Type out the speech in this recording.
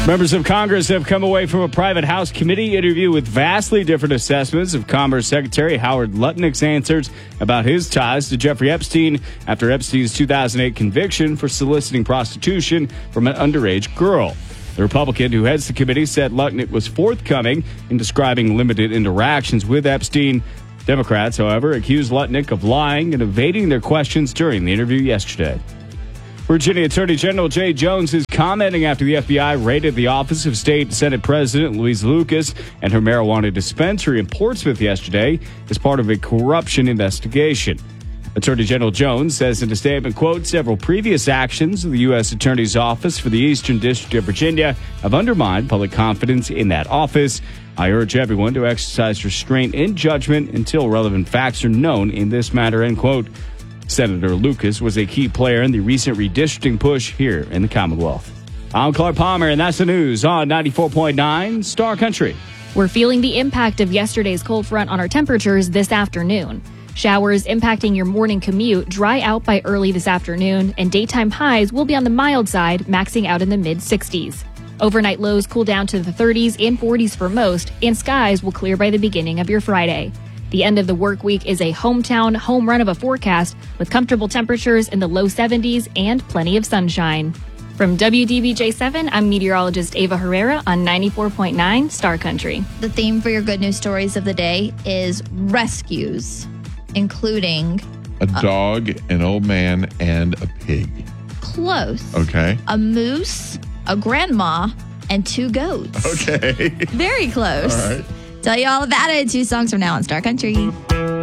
Members of Congress have come away from a private House committee interview with vastly different assessments of Commerce Secretary Howard Lutnick's answers about his ties to Jeffrey Epstein after Epstein's 2008 conviction for soliciting prostitution from an underage girl. The Republican who heads the committee said Lutnick was forthcoming in describing limited interactions with Epstein. Democrats, however, accused Lutnick of lying and evading their questions during the interview yesterday. Virginia Attorney General Jay Jones is commenting after the FBI raided the office of State Senate President Louise Lucas and her marijuana dispensary in Portsmouth yesterday as part of a corruption investigation. Attorney General Jones says in a statement, quote, several previous actions of the U.S. Attorney's Office for the Eastern District of Virginia have undermined public confidence in that office. I urge everyone to exercise restraint and judgment until relevant facts are known in this matter, end quote. Senator Lucas was a key player in the recent redistricting push here in the Commonwealth. I'm Clark Palmer, and that's the news on 94.9 Star Country. We're feeling the impact of yesterday's cold front on our temperatures this afternoon. Showers impacting your morning commute dry out by early this afternoon, and daytime highs will be on the mild side, maxing out in the mid-60s. Overnight lows cool down to the 30s and 40s for most, and skies will clear by the beginning of your Friday. The end of the work week is a hometown home run of a forecast with comfortable temperatures in the low 70s and plenty of sunshine. From WDBJ7, I'm meteorologist Ava Herrera on 94.9 Star Country. The theme for your good news stories of the day is rescues, including a dog, an old man, and a pig. Close. Okay. A moose, a grandma, and 2 goats. Okay. Very close. All right. Tell you all about it. 2 songs from now on Star Country.